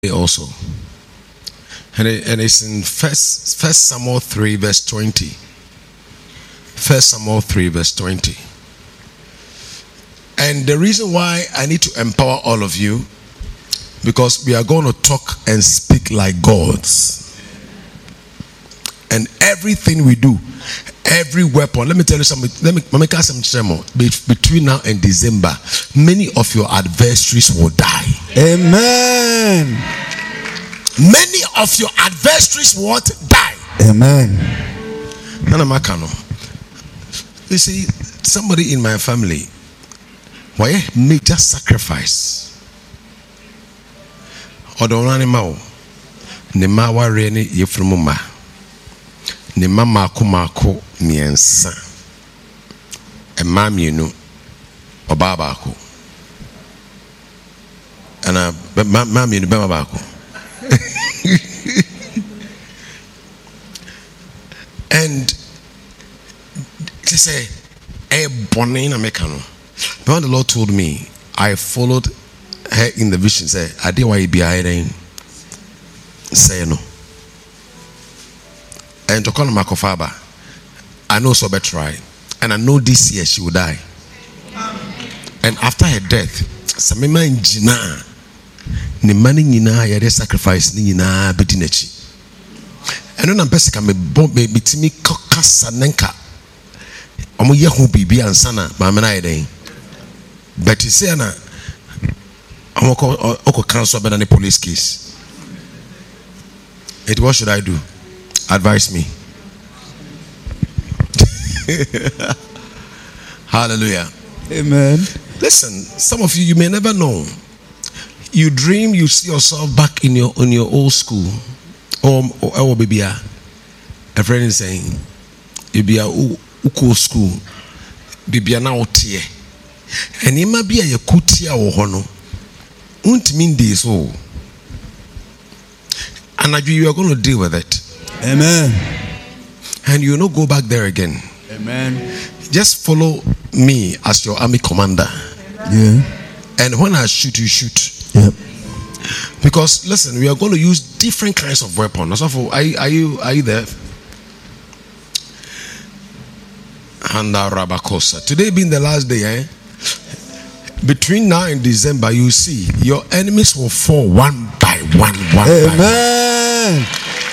also. And it's in First Samuel 3 verse 20. First Samuel 3 verse 20. And the reason why I need to empower all of you, because we are going to talk and speak like gods. And everything we do, every weapon, let me tell you something, let me make some tremor. Between now and December, many of your adversaries will die. Amen. Many of your adversaries will die. Amen. You see, somebody in my family, why major sacrifice? Odorani mao, ne maware ni yefrumuma, ne mama kumako miensa, emamienu, obabako, and mamienu bemabako. And they say, "Hey, Bonina Mekano." But when the Lord told me, I followed her in the vision. Say, "I did why be hiding." Say no. And to call Makofaba, I know so better try, and I know this year she will die. And after her death, Samima Injina, the money nina yere sacrifice nina betinechi. And when I'm best can be bitimi kokasa nenka. Omo yehu bibi ansana mamena eden. But you say na oko cancel better than a police case. What should I do? Advise me. Hallelujah. Amen. Listen, some of you may never know. You dream you see yourself back in your old school. Or baby, a friend is saying, you be a uko school, baby now tear, and it might be a kutia or hono. Won't mean this all. And you are going to deal with it. Amen. And you will not go back there again. Amen. Just follow me as your army commander. Yeah. And when I shoot, you shoot. Yep. Because listen, we are going to use different kinds of weapons. So are you there? Handa Rabakosa. Today being the last day, between now and December, you see your enemies will fall one by one. Amen.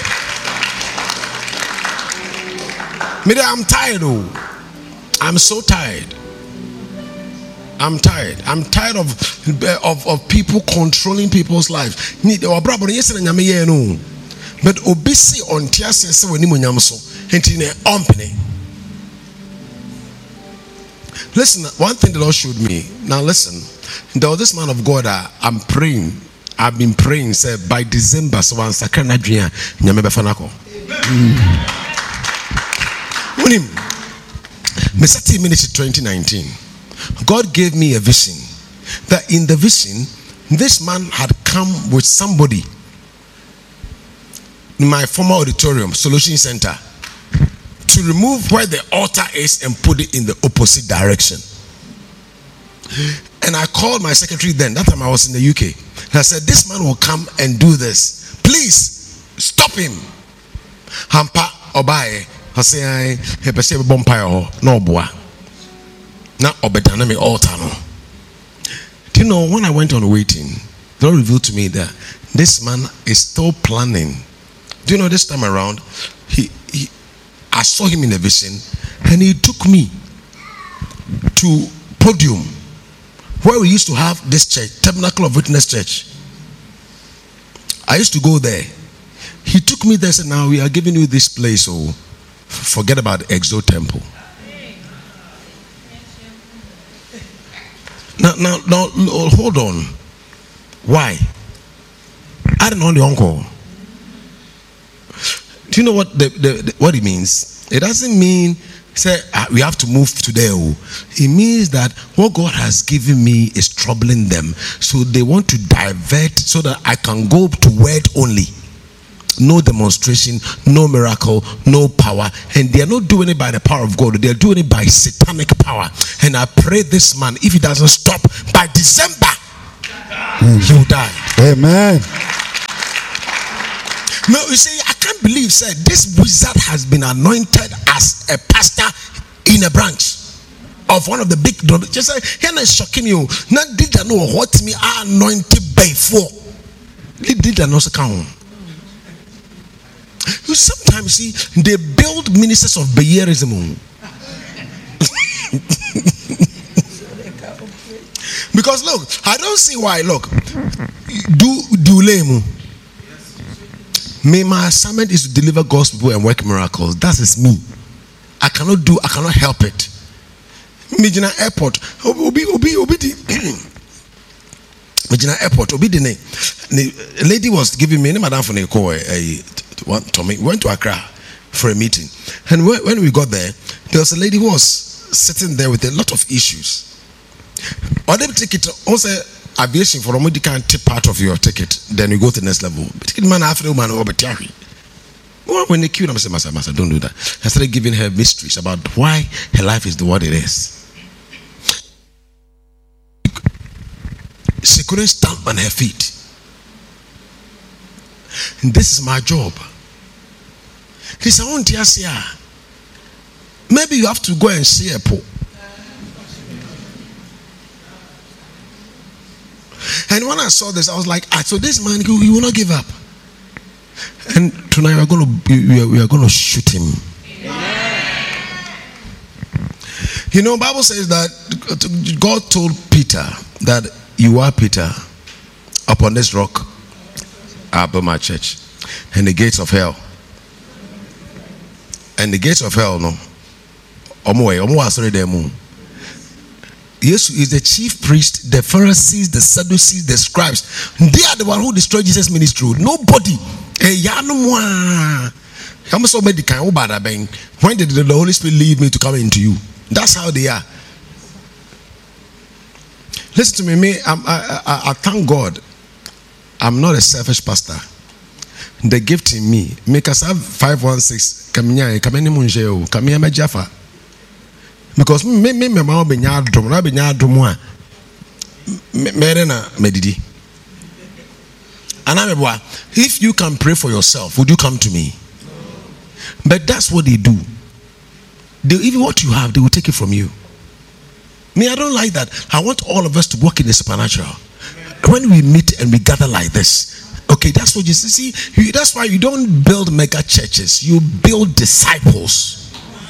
I'm tired. I'm so tired. I'm tired of people controlling people's lives. But obisi on tiase when listen, one thing the Lord showed me. Now listen, there was this man of God. I'm praying. I've been praying. Say by December, so one sakana dria nyame fanako. When him, 30 minutes to 2019. God gave me a vision that in the vision this man had come with somebody in my former auditorium solution center to remove where the altar is and put it in the opposite direction. And I called my secretary then, that time I was in the UK, and I said, this man will come and do this, please stop him. Hampa obaye I say he pese bompire no boa. Now, Obedana altar. Do you know when I went on waiting, the Lord revealed to me that this man is still planning. Do you know this time around, I saw him in a vision, and he took me to Podium, where we used to have this church, Tabernacle of Witness Church. I used to go there. He took me there and said, now we are giving you this place, so forget about the Exo Temple. Now, hold on. Why? I don't know the uncle. Do you know what what it means? It doesn't mean say we have to move today. It means that what God has given me is troubling them, so they want to divert so that I can go to word only. No demonstration, no miracle, no power. And they are not doing it by the power of God. They are doing it by satanic power. And I pray this man, if he doesn't stop by December, he will die. Amen. No, you see, I can't believe, said this wizard has been anointed as a pastor in a branch of one of the big. Just say, here is shocking you. Not did I know what me are anointed by for? Did I know count? You sometimes see they build ministers of Bayerism. Because look, I don't see why. Look, do lame. Me, my assignment is to deliver God's people and work miracles. That is me. I cannot help it. Mijina Airport, obi Mijina Airport, obi the lady was giving me madam for we went to Accra for a meeting, and when we got there was a lady who was sitting there with a lot of issues. Or they ticket also aviation for a can tip part of your ticket, then you go to the next level. Ticket man after man over Terry. When they queued, I said, Master, don't do that. I started giving her mysteries about why her life is the what it is. She couldn't stand on her feet. And this is my job. He said, maybe you have to go and see a pool. And when I saw this, I was like, so this man, he will not give up. And tonight we are going to shoot him. You know, Bible says that God told Peter that you are Peter, upon this rock I build my church, and the gates of hell. And the gates of hell, no. Jesus is the chief priest, the Pharisees, the Sadducees, the scribes. They are the one who destroyed Jesus' ministry. Nobody. When did the Holy Spirit lead me to come into you? That's how they are. Listen to me. I thank God I'm not a selfish pastor. The gift in me make us have 516 because me mama benya drum na benya drum a mere na medidi. And if you can pray for yourself, would you come to me? But that's what they do. Even what you have, they will take it from you. Me, I don't like that. I want all of us to walk in the supernatural. When we meet and we gather like this, okay, that's what you see. That's why you don't build mega churches. You build disciples.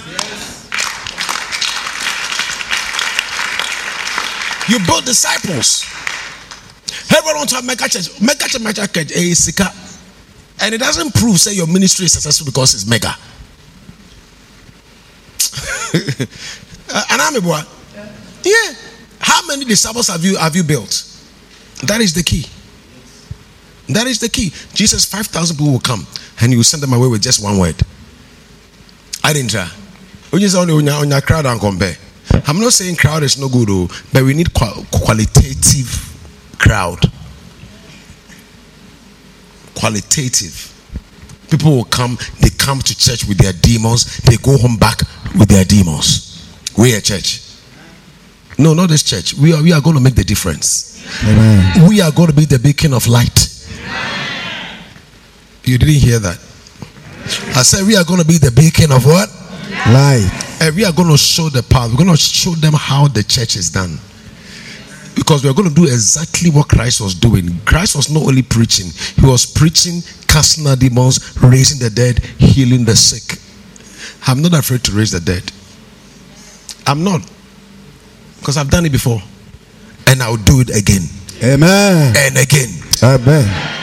You build disciples. Everyone wants to have mega church. Mega church is sika. And it doesn't prove say your ministry is successful because it's mega. And I'm a boy. Yeah. How many disciples have you built? That is the key. That is the key. Jesus, 5,000 people will come and you will send them away with just one word. I didn't try. When you say on your crowd and compare. I'm not saying crowd is no good, but we need qualitative crowd. Qualitative. People will come, they come to church with their demons, they go home back with their demons. We are church. No, not this church. We are going to make the difference. Amen. We are going to be the beacon of light. Amen. You didn't hear that? I said we are going to be the beacon of what? Light. And we are going to show the power. We're going to show them how the church is done. Because we are going to do exactly what Christ was doing. Christ was not only preaching, he was preaching, casting out demons, raising the dead, healing the sick. I'm not afraid to raise the dead. I'm not. Because I've done it before. And I'll do it again. Amen. And again. Amen.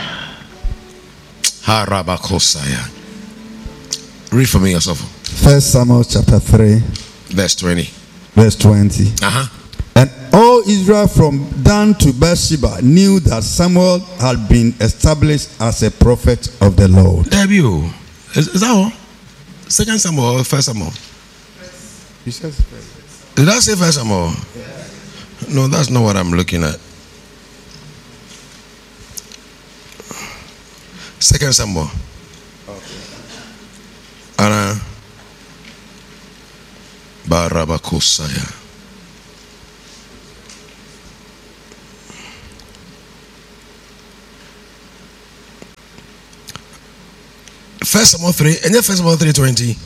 Read for me yourself. 1 Samuel chapter 3. Verse 20. Verse 20. Uh-huh. And all Israel from Dan to Beersheba knew that Samuel had been established as a prophet of the Lord. There you. Is that all? 2 Samuel or 1 Samuel? He says did I say 1 Samuel? No, that's not what I'm looking at. 2 Samuel. Anna Barabakosaya. First Samuel 3, and then First Samuel 3:20.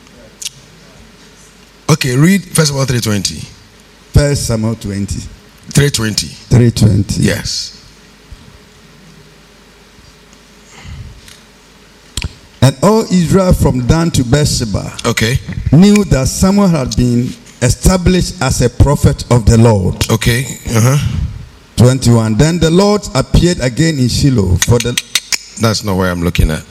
Okay, read First Samuel 3:20. First Samuel 20. 3:20. 3:20. Yes. And all Israel from Dan to Beersheba Okay. knew that Samuel had been established as a prophet of the Lord. Okay. 21. Then the Lord appeared again in Shiloh for the... That's not where I'm looking at.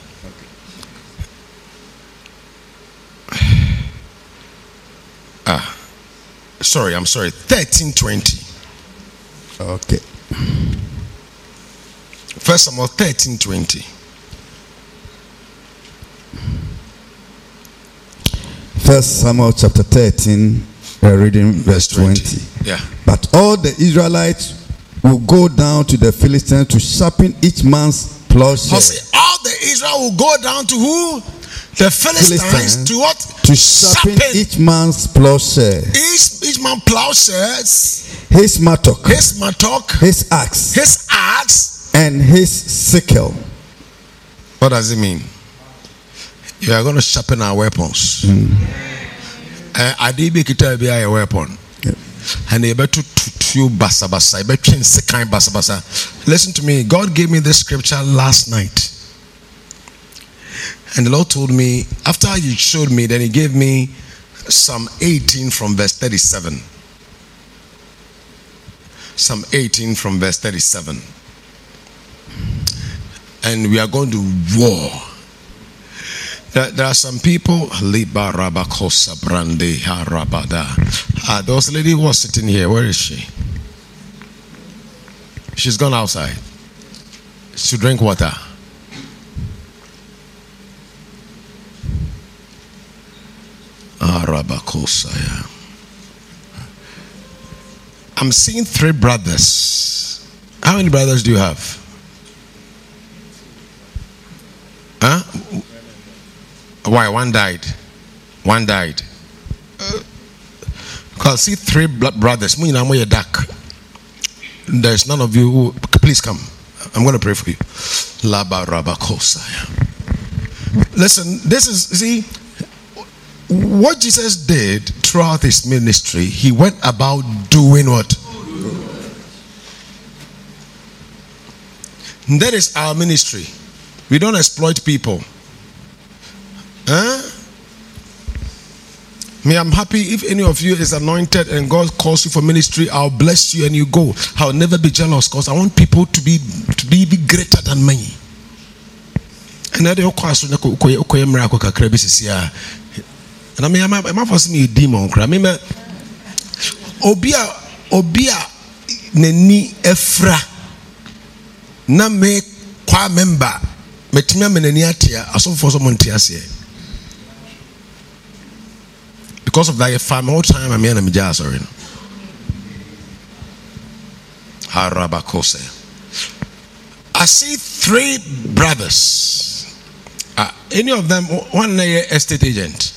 I'm sorry. 13:20. Okay. First Samuel 13:20. First Samuel chapter 13, we're reading verse 20. Yeah. But all the Israelites will go down to the Philistines to sharpen each man's plowshare. All the Israel will go down to who? The Philistines. To what? To sharpen each man's plowshare. Each man plowshares. His mattock. His axe. And his sickle. What does it mean? You are going to sharpen our weapons. I did be a weapon. And they better to you basa basa. Listen to me. God gave me this scripture last night. And the Lord told me, after He showed me, then He gave me Psalm 18 from verse 37. Psalm 18 from verse 37. And we are going to war. There are some people. There was a lady who was sitting here. Where is she? She's gone outside to drink water. I'm seeing 3 brothers. How many brothers do you have? Huh? Why? One died. Because I see 3 brothers. There's none of you who, please come. I'm going to pray for you. Listen, this is, see, what Jesus did throughout His ministry. He went about doing what? That is our ministry. We don't exploit people. Me, I'm happy if any of you is anointed and God calls you for ministry. I'll bless you and you go. I'll never be jealous because I want people to be greater than me. And I don't question and I mean, I'm for me a demon. I mean, obia neni efra na me kwa member metimia meneni atia aso for someone tiasie. Because of that, if I'm all time, I'm here. I'm sorry. Harabakose. I see 3 brothers. Any of them, one estate agent.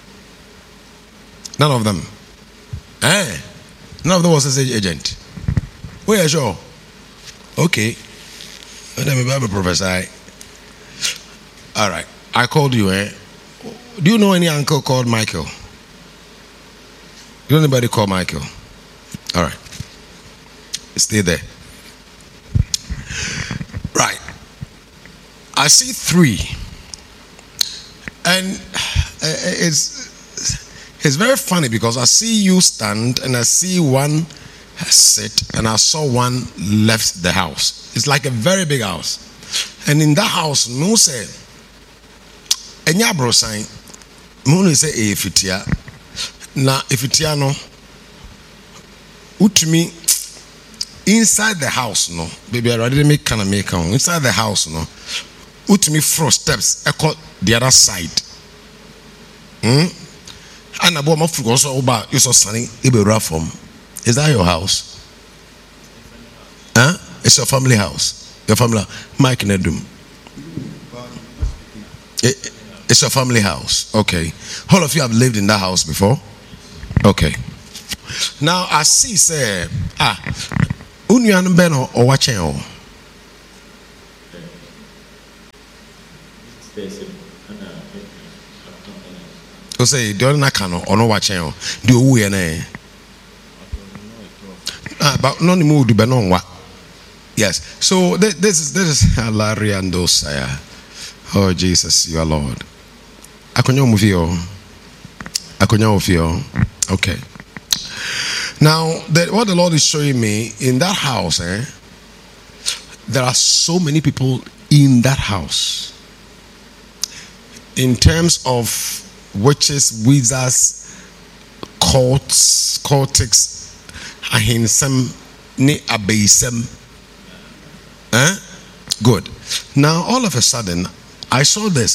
None of them. None of them was estate agent. Where is your? Okay. Let me be prophesy. All right. I called you. Do you know any uncle called Michael? You know anybody called Michael? All right. Stay there. Right. I see 3. And it's very funny because I see you stand and I see one sit and I saw one left the house. It's like a very big house. And in that house, no say, Enya bro sign, Moon say Efitia. Na Efitiano Utumi inside the house, no, baby, I already make inside the house, no, Utumi 4 steps, echo the other side. And about my food also about you saw sunny, from. Is that your house? It's your family house. Your family, Mike Nedum. It's your family house. Okay. All of you have lived in that house before? Okay. Now I see say or watching. You say the other cano or no watching do we and but no mood to be known what. Yes, so this is Lariando Saya. Oh Jesus, you are Lord. Akonyo mufio. Okay. Now, what the Lord is showing me in that house, there are so many people in that house. In terms of witches, wizards, cultics, ahinsem, ni abeisem. Good. Now, all of a sudden, I saw this.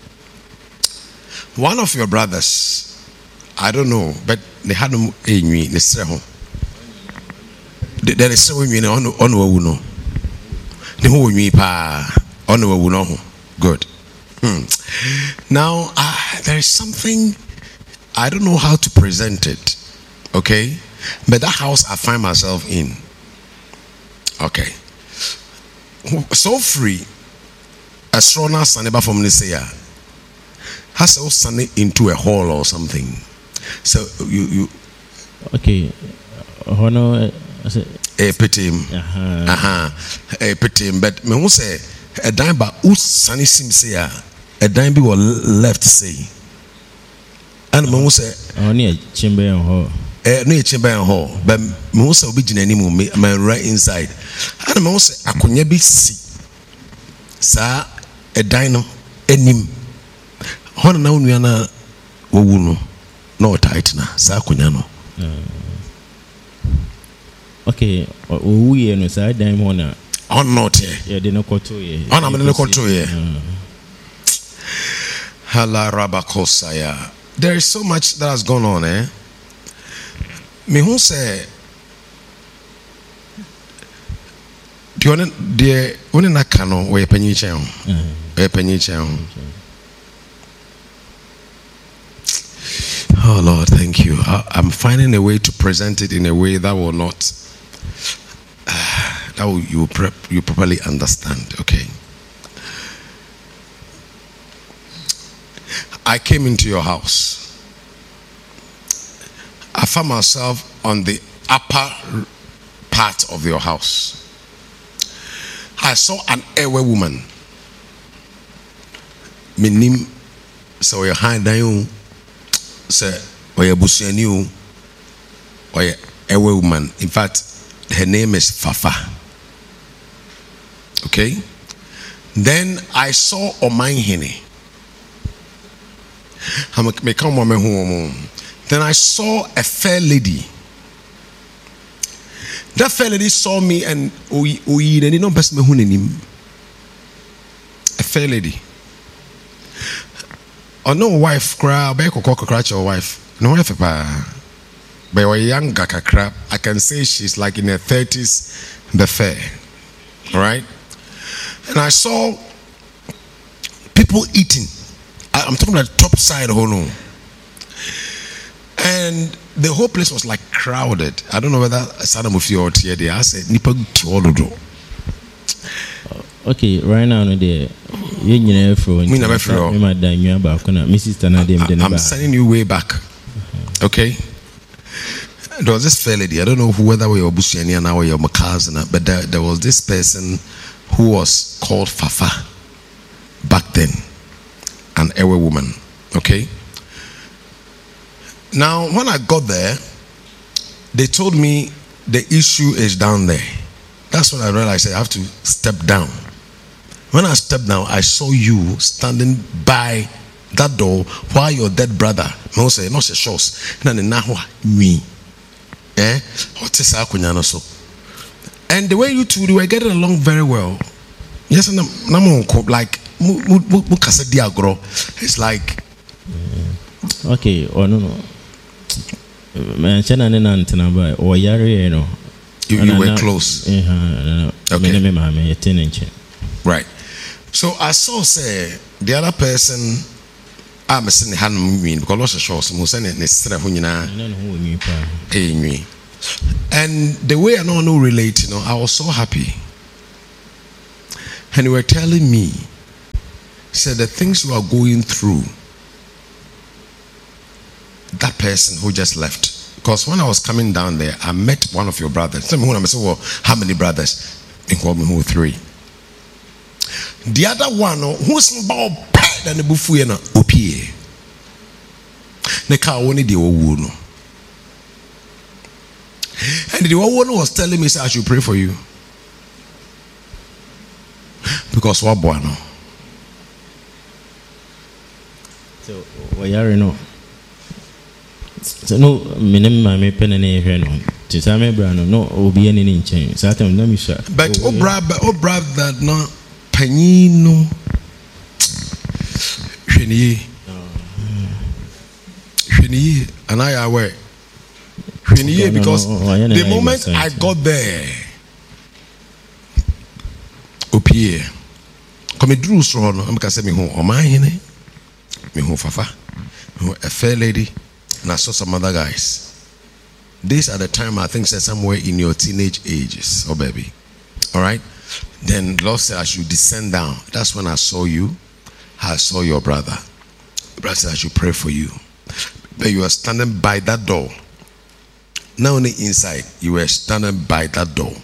One of your brothers, I don't know, but they had no envy. They say, there is so many on no. The whole me pa on no. Good. Now, there is something I don't know how to present it. Okay, but that house I find myself in. Okay, so free. Astronaut and from this year has also into a hall or something. So you okay. Hono a pity him. A pity him. But me who say a dime ba who sunny seems say a dime be will left say. And me who say only a chamber and hall. No chamber and hall. But me who say be any my right inside. And me who say akonya bi si. Sa a dino enim. Hono na unuana wawuno. No tight na sa akonya no. Okay, we no side dime honor. On not here. Yeah, they no koto ye. On am no koto ye. Hala rabakosaya. There is so much that has gone on, Me who say the one na kano we penyi chen. We penyi chen. Oh Lord, thank you. I'm finding a way to present it in a way that will not that will you properly understand. Okay. I came into your house. I found myself on the upper part of your house. I saw an airway woman. Minim so you hide down. Say, or a busianiu, or a woman. In fact, her name is Fafa. Okay. Then I saw Omanhene. Then I saw a fair lady. That fair lady saw me and a fair lady. Or no wife cry, be crack your wife. No wife pa. But a younger crap, I can say she's like in her 30s, the fair. Right? And I saw people eating. I'm talking about the top side of Ono. And the whole place was like crowded. I don't know whether Saddam Mufi or TD. I said, Nipa Tiolodo. Okay, right now, no day. I'm sending you way back. Okay. There was this fair lady. I don't know whether we were Busiani now or your Makazana, but there was this person who was called Fafa back then, an Ewe woman. Okay. Now, when I got there, they told me the issue is down there. That's when I realized I have to step down. When I stepped down, I saw you standing by that door while your dead brother, Mose, not a shows, me. What is so? And the way you two were getting along very well. Yes, and like it's like okay, or no. You were close. Okay. Right. So I saw say the other person I'm saying hand mean because lots of shows and the way I know relate, I was so happy. And you were telling me said the things you are going through, that person who just left. Because when I was coming down there, I met one of your brothers. Tell me when I said, well, how many brothers? He called me who 3. The other one who's about bad and the bufu na opie. Ne ka woni de owu no. And the one was telling me, I should pray for you. Because what boy no. So we are no. So no, me pen and a no. Just I remember no obi any change. So I tell them sure. But brab that no penino. Shini and I are aware. Because the moment I got there, Opie, come drew strong. I'm gonna say me home. Am I in it? Me home Fafa, a fair lady, and I saw some other guys. These are the time I think said somewhere in your teenage ages, oh baby. All right. Then Lord said I should descend down. That's when I saw you. I saw your brother. The brother said I should pray for you. But you are standing by that door. Not only inside, you were standing by that door.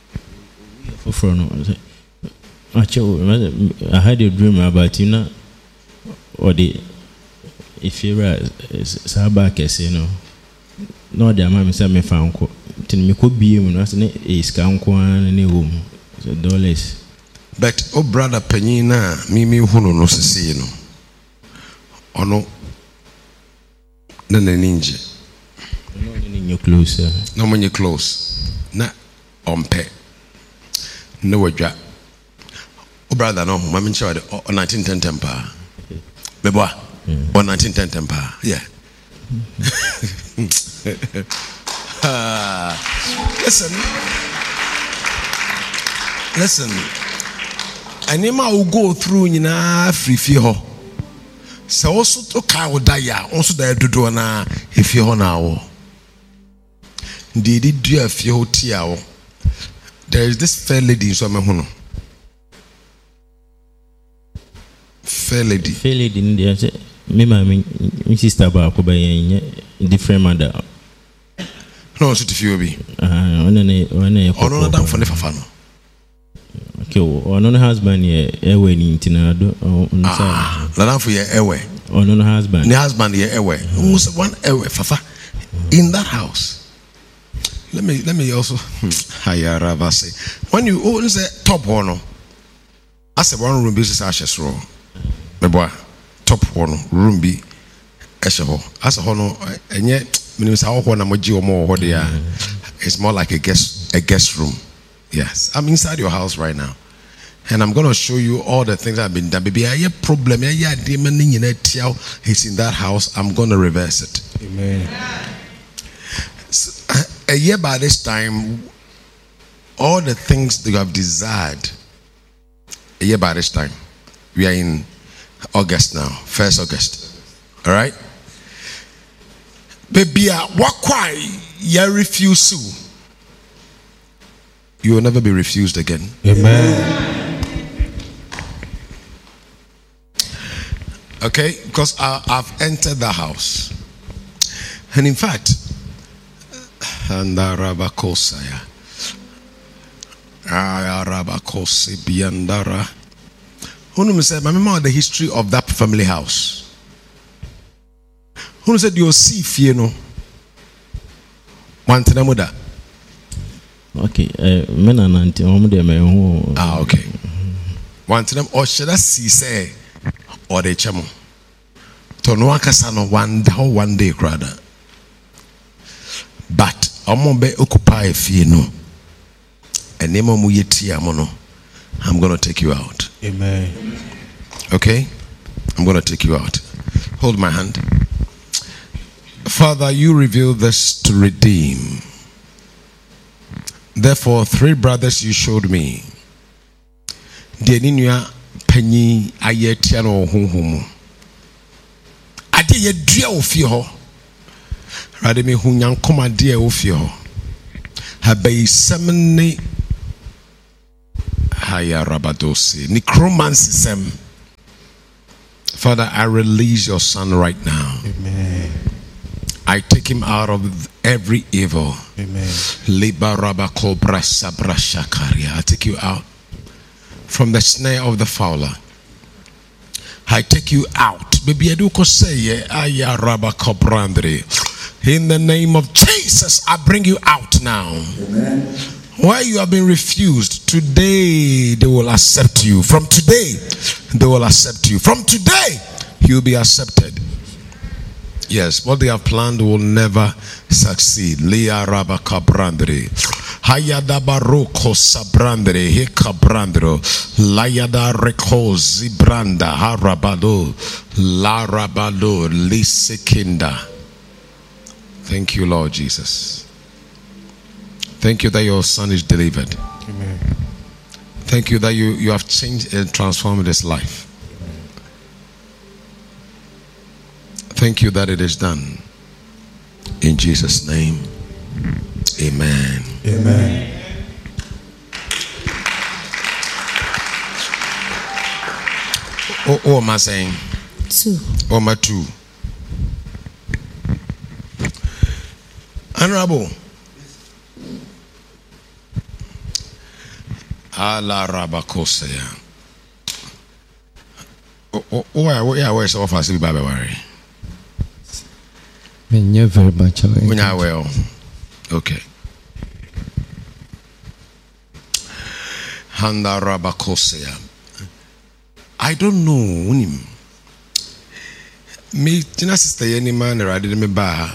I had a dream about you know, or the if you were Sabak, you know, no, the mammy said me found till me could be when I was a scoundrel and a room. So dollars. But oh brother Penina, Mimi Huno no see no. Or no, no ninja. No in your clothes, no when you close. Na on pay. No wajah. Oh brother no, mammy showed 1910 temper. Beboa, 1910 temper. Yeah. Listen. Anima will go through in a free fee. So also to cow dia, also there to do na if you now. Did it do a few tiao? There is this fair lady in Somahono. Fair lady. Fair lady in there. Me, my sister, by a different mother. No, so if you be. On a down for the Fafano. Okay, or no husband, yeah, airway in Tinado. Down for your airway. Or no husband. The husband, your airway. Who's one airway, Fafa? In that house. Let me also. Hayara say. When you own the top one, I said one room business ashes row. My boy. Top one room be esho as a hono and yet means how one emoji or more what they are. It's more like a guest room. Yes, I'm inside your house right now, and I'm gonna show you all the things I've been done. Baby, I have problem. Yeah, demon in it's in that house. I'm gonna reverse it. Amen. So, a year by this time, all the things that you have desired. A year by this time, we are in August now, 1st August. All right, baby, why you refuse to? You will never be refused again. Amen. Okay, because I've entered the house, and in fact, and Arabakosaya, Arabakosi Biandara. Who said, "My mama, the history of that family house." Who said, "You see, you know, one tenamuda." Okay, men and auntie, okay. One tenem, or should I see say, or the chamo. Tonoakasano one day, rather. But I'm be occupy no. And name mono. I'm gonna take you out. Amen. Okay? I'm gonna take you out. Hold my hand. Father, you revealed this to redeem. Therefore, 3 brothers you showed me. Deninua penyi ayetiano honhom. Ade ye dua ofie ho. Rade me hunyankoma ade ofie ho. Habai semne haya rabadosi necromancy sem. Father, I release your son right now. Amen. I take him out of every evil. Amen. I take you out from the snare of the fowler. I take you out. In the name of Jesus, I bring you out now. Amen. Where you have been refused, today they will accept you. From today, they will accept you. From today, you'll be accepted. Yes, what they have planned will never succeed. Lia Rabba Cabrandre. Hayada Baroko Sabrandre. Hekabrandro. Layada Reko Zibranda. Harabado. Larabado. Lisekinda. Thank you, Lord Jesus. Thank you that your son is delivered. Amen. Thank you that you have changed and transformed his life. Thank you that it is done. In Jesus' name, amen. Amen. What am I saying? 2. What am I 2? Honorable. Allah Rabakosea. Where's the office? You're very much aware. When I will. Okay. Handa Rabakosea. I don't know him. Me, Tina sister, any man, I didn't me buy.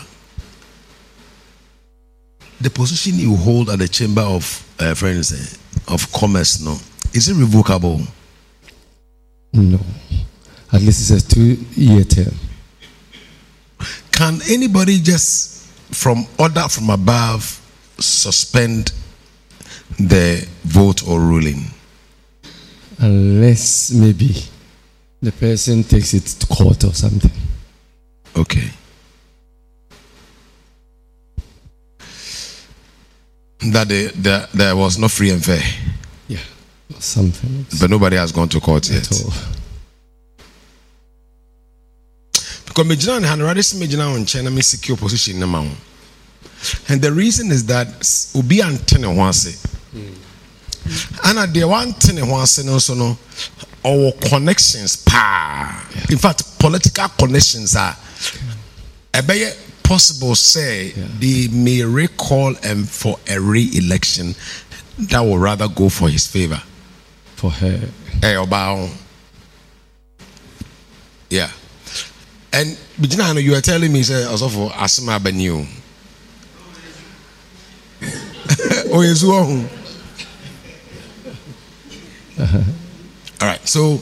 The position you hold at the Chamber of Friends of Commerce, no, is it revocable? No. At least it's a 2-year term. Can anybody just, from order from above, suspend the vote or ruling? Unless maybe the person takes it to court or something. Okay. That there was no free and fair. Yeah. Or something. But nobody has gone to court yet. At all. Because Majina and Radis Majina on China me secure position in the mount. And the reason is that Ubi and Tene Wanse. And at the one Tene Wanse also no our connections pa. In fact, political connections are a possible say they may recall him for a re-election that will rather go for his favor. For her. Hey, Obao. Yeah. And Bijina, you are telling me, say, also for Asma Benyu. Oh, yes, all right, so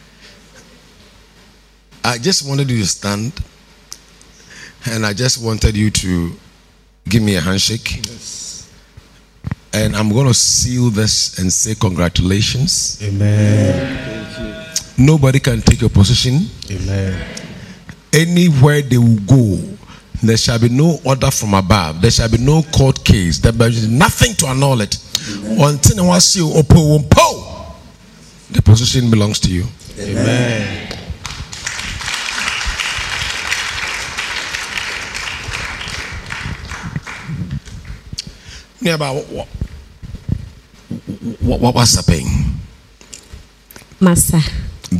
I just wanted you to stand. And I just wanted you to give me a handshake. Yes. And I'm going to seal this and say congratulations. Amen. Thank you. Nobody can take your position. Amen. Anywhere they will go, there shall be no order from above. There shall be no court case. There shall be nothing to annul it. Until I see you, the position belongs to you. Amen. About what was happening? Massa.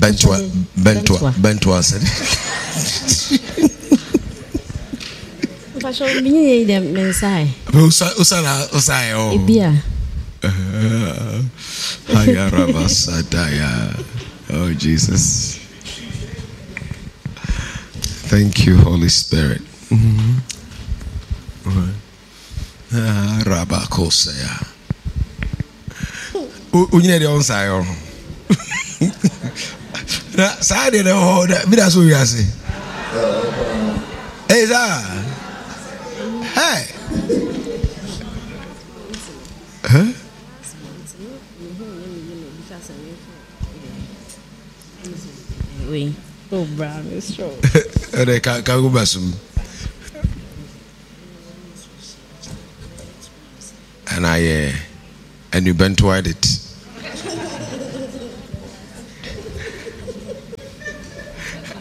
Bentua said. Fashion me them mensai. Usala. Ibia. Oh Jesus. Thank you, Holy Spirit. Rabakosea. Unyere on sayo. Na side the whole that's what we are saying. Hey, hey. Huh? Oui. Oh, brown is true. They can't go back some. And and you bent toward it.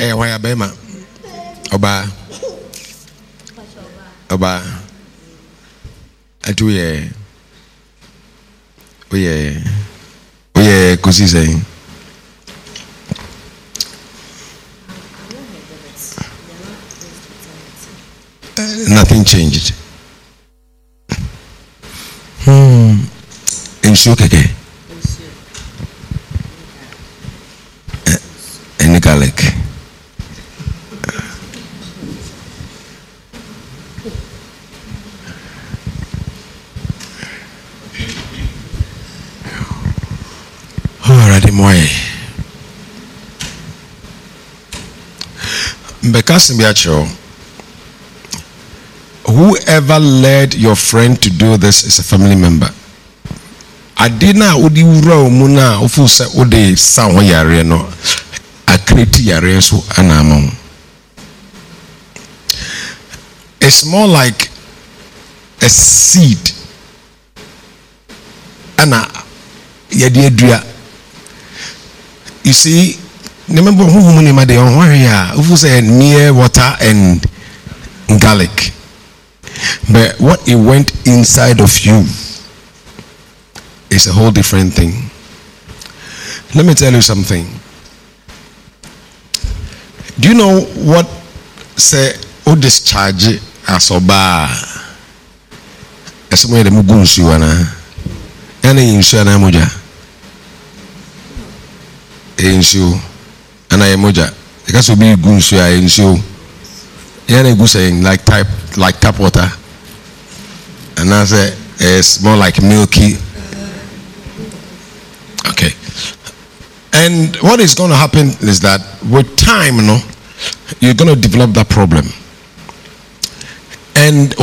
why abema oba atu ye oye kosi say nothing changed. Nsuo keke any garlic. Already moye mbekasim biacho. Whoever led your friend to do this is a family member. Adina udi ura muna ofu se ode san ho yare no akreti yare so anamon. It's more like a seed. Ana yede adua. You see, remember who muni ma de on ya ofu se near water and garlic. But what it went inside of you is a whole different thing. Let me tell you something. Do you know what say o discharge asoba? Esmo yede mugunsu ana. Ana yinsu ana moja. Yinsu ana yemoja. Because we be gunsu ya yinsu. Yana go saying like tap water, and I say it's more like milky. Okay, and what is going to happen is that with time, you're going to develop that problem, and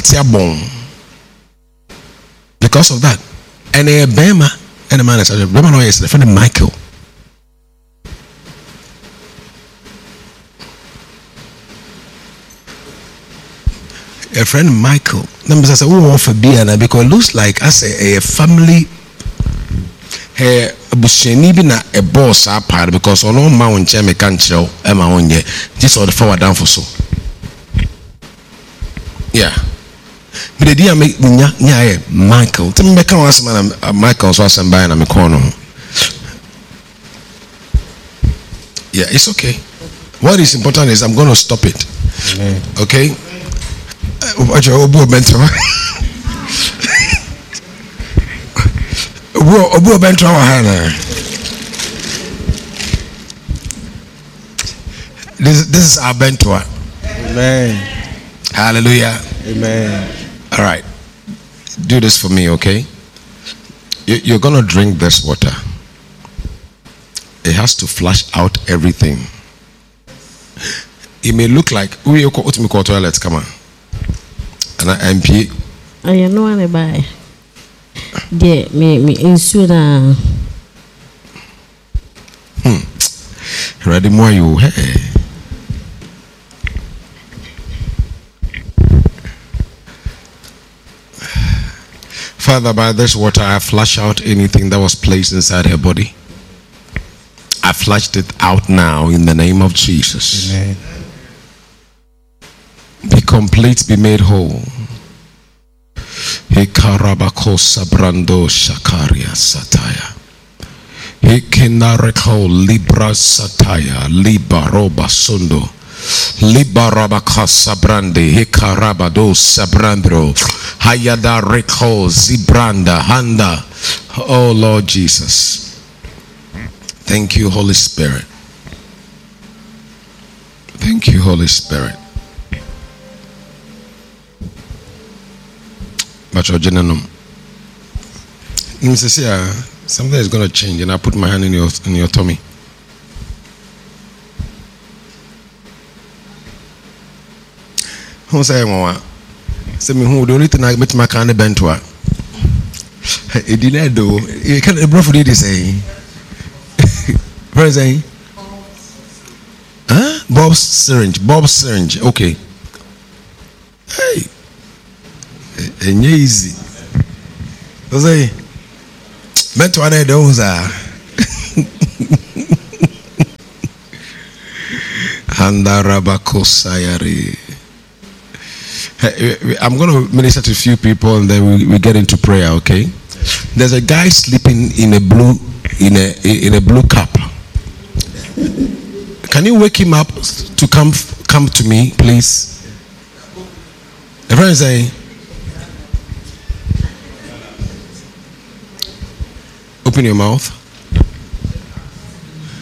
because of that, and a bema and a man is the friend Michael. A friend Michael. Number says, "Oh, for beer because it looks like I say a family. Hey, busheni bi na a boss apart because on all my own chair me can't show my own ye. This or the forward down for so. Yeah, but the idea make nya Michael. Tell me make one man Michael so I'm buying am corner. Yeah, it's okay. What is important is I'm going to stop it. Okay. Obu bentra hana. This is our bentra. Amen. Hallelujah. Amen. All right, do this for me, okay? You're gonna drink this water. It has to flush out everything. It may look like we call toilet. Come on. And MP. I know one buy. Yeah, me insure. Ready more you. Hey. Father, by this water, I flush out anything that was placed inside her body. I flushed it out now in the name of Jesus. Amen. Be complete, be made whole. Hikarabako sabrando shakaria sataya. Hikinareko libra sataya libaroba sundo. Libarabaka sabrande hikarabado sabrandro. Hayada reko zibranda handa. Oh Lord Jesus. Thank you, Holy Spirit. Thank you, Holy Spirit. But your genome. Something is going to change, and I put my hand in your tummy. Who say more? Say me who don't need to make my kind of bentwa. It didn't do. You can't bro for this say. What is saying? Huh? Bob's syringe. Okay. Hey. And easy. What's say? Bentwa those are. Andarabakosayari. I'm going to minister to a few people and then we get into prayer, okay? There's a guy sleeping in a blue cap. Can you wake him up to come to me, please? The friend is saying, open your mouth.